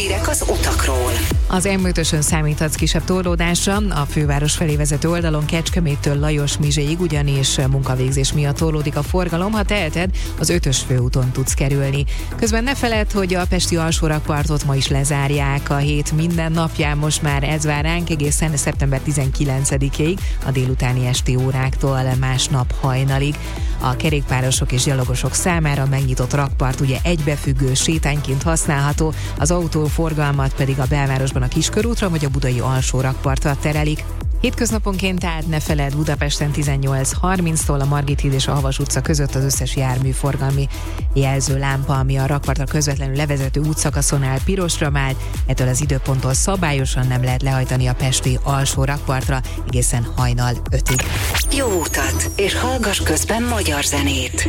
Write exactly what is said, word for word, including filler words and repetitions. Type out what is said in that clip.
Hírek az utakról. Az M ötösön számíthatsz kisebb torlódásra, a főváros felé vezető oldalon Kecskeméttől Lajos-Mizséig ugyanis munkavégzés miatt torlódik a forgalom, ha teheted, az ötös főúton tudsz kerülni. Közben ne feledd, hogy a pesti alsórakpartot ma is lezárják, a hét minden napján most már ez vár ránk egészen szeptember tizenkilencedikéig, a délutáni esti óráktól másnap hajnalig. A kerékpárosok és gyalogosok számára megnyitott rakpart ugye egybefüggő sétányként használható, az autóforgalmat pedig a belvárosban a Kiskörútra vagy a budai alsó rakpartra terelik. Hétköznaponként tehát ne feledd, Budapesten tizennyolc harminctól a Margit híd és a Havas utca között az összes járműforgalmi jelzőlámpa, ami a rakpartra közvetlenül levezető útszakaszon áll, pirosra vált, ettől az időponttól szabályosan nem lehet lehajtani a pesti alsó rakpartra egészen hajnal ötig. Jó utat, és hallgass közben magyar zenét.